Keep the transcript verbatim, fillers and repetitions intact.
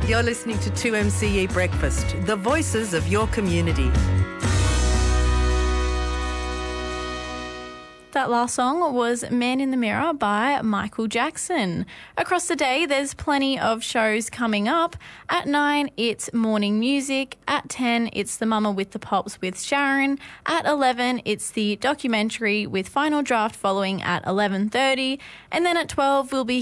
You're listening to two M C E Breakfast, the voices of your community. That last song was Man in the Mirror by Michael Jackson. Across the day, there's plenty of shows coming up. At nine, it's Morning Music. At ten, it's The Mama with the Pops with Sharon. At eleven, it's the documentary with Final Draft following at eleven thirty. And then at twelve, we'll be